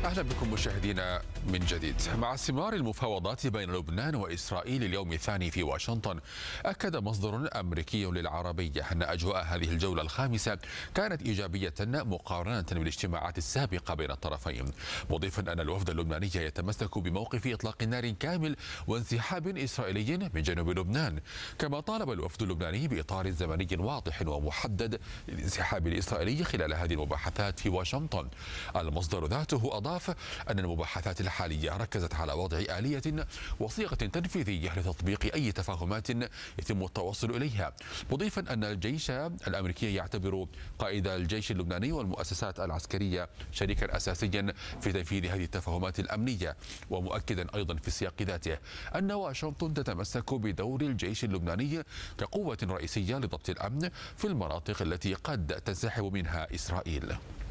أهلا بكم مشاهدينا من جديد. مع استمرار المفاوضات بين لبنان وإسرائيل اليوم الثاني في واشنطن، أكد مصدر أمريكي للعربية أن أجواء هذه الجولة الخامسة كانت إيجابية مقارنة بالاجتماعات السابقة بين الطرفين، مضيفا أن الوفد اللبناني يتمسك بموقف إطلاق نار كامل وانسحاب إسرائيلي من جنوب لبنان. كما طالب الوفد اللبناني بإطار زمني واضح ومحدد للانسحاب الإسرائيلي خلال هذه المباحثات في واشنطن. المصدر ذاته أضاف أن المباحثات الحالية ركزت على وضع آلية وصيغة تنفيذية لتطبيق أي تفاهمات يتم التوصل إليها، مضيفا أن الجيش الأمريكي يعتبر قائد الجيش اللبناني والمؤسسات العسكرية شريكا أساسيا في تنفيذ هذه التفاهمات الأمنية، ومؤكدا أيضا في السياق ذاته أن واشنطن تتمسك بدور الجيش اللبناني كقوة رئيسية لضبط الأمن في المناطق التي قد تنسحب منها إسرائيل.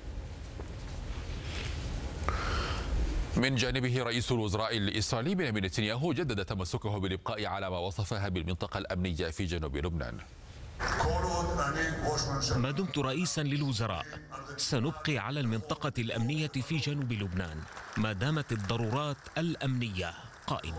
من جانبه رئيس الوزراء الإسرائيلي بنيامين نتنياهو جدد تمسكه بالإبقاء على ما وصفها بالمنطقة الأمنية في جنوب لبنان. ما دمت رئيسا للوزراء سنبقي على المنطقة الأمنية في جنوب لبنان ما دامت الضرورات الأمنية قائمة.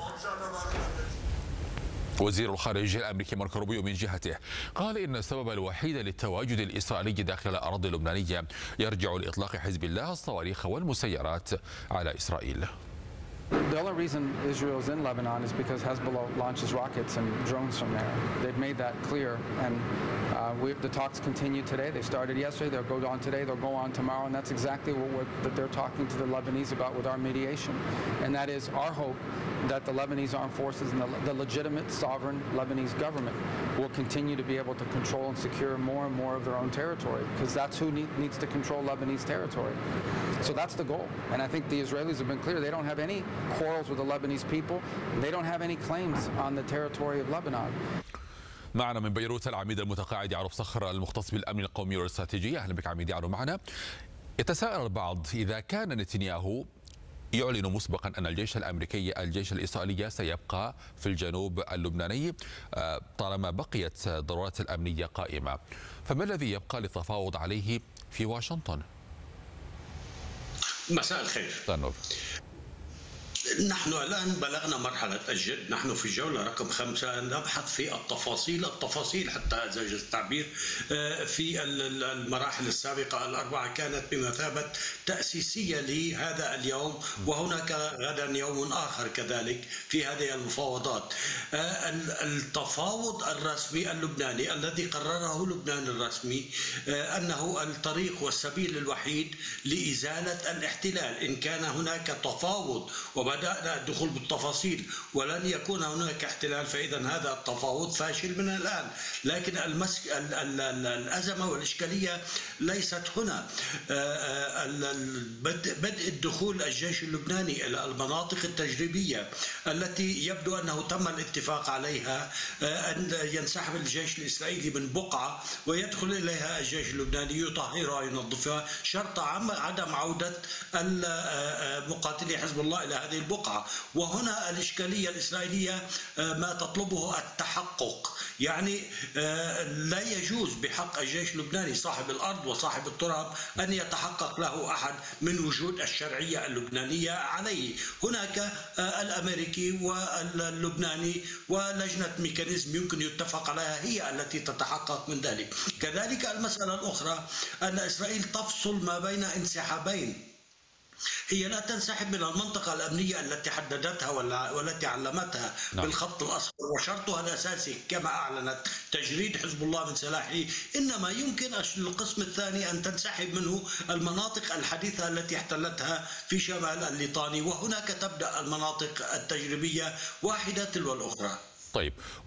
وزير الخارجية الأمريكي ماركو روبيو من جهته قال إن السبب الوحيد للتواجد الإسرائيلي داخل الأراضي اللبنانية يرجع لإطلاق حزب الله الصواريخ والمسيرات على إسرائيل. The only reason Israel is in Lebanon is because Hezbollah launches rockets and drones from there. They've made that clear, and the talks continue today. They started yesterday, they'll go on today, they'll go on tomorrow, and that's exactly what they're talking to the Lebanese about with our mediation. And that is our hope that the Lebanese armed forces and the legitimate sovereign Lebanese government will continue to be able to control and secure more and more of their own territory, because that's who needs to control Lebanese territory. So that's the goal. And I think the Israelis have been clear. They don't have any quarrels with the Lebanese people. They don't have any claims on the territory of Lebanon. معنا من بيروت العميد المتقاعد يعرف صخر المختص بالأمن القومي والاستراتيجية. أهلا بك عميد يعرف معنا. يتساءل البعض إذا كان نتنياهو يعلن مسبقا أن الجيش الأمريكي الجيش الإسرائيلي سيبقى في الجنوب اللبناني طالما بقيت الضرورات الأمنية قائمة، فما الذي يبقى للتفاوض عليه في واشنطن؟ مساء الخير. نحن الآن بلغنا مرحلة الجد. نحن في الجولة رقم 5 نبحث في التفاصيل حتى إذا جاز التعبير. في المراحل السابقة الأربعة كانت بمثابة تأسيسية لهذا اليوم، وهناك غدا يوم آخر كذلك في هذه المفاوضات. التفاوض الرسمي اللبناني الذي قرره لبنان الرسمي أنه الطريق والسبيل الوحيد لإزالة الاحتلال. إن كان هناك تفاوض وبدأنا الدخول بالتفاصيل ولن يكون هناك احتلال، فإذا هذا التفاوض فاشل من الآن. لكن الأزمة والإشكالية ليست هنا. بدء الدخول الجيش اللبناني إلى المناطق التجريبية التي يبدو أنه تم الاتفاق عليها، أن ينسحب الجيش الإسرائيلي من بقعة ويدخل إليها الجيش اللبناني يطهرها وينظفها، شرط عدم عودة مقاتلي حزب الله إلى هذه البقعة. وهنا الإشكالية الإسرائيلية ما تطلبه التحقق، يعني لا يجوز بحق الجيش اللبناني صاحب الأرض وصاحب التراب أن يتحقق له أحد من وجود الشرعية اللبنانية عليه. هناك الأمريكي واللبناني ولجنة ميكانيزم يمكن يتفق عليها هي التي تتحقق من ذلك. كذلك المسألة الأخرى أن إسرائيل تفصل ما بين انسحابين. هي لا تنسحب من المنطقة الأمنية التي حددتها والتي علمتها بالخط الأصفر، وشرطها الأساسي كما أعلنت تجريد حزب الله من سلاحه، إنما يمكن للقسم الثاني أن تنسحب منه المناطق الحديثة التي احتلتها في شمال الليطاني، وهناك تبدأ المناطق التجريبية واحدة تلو الأخرى. طيب.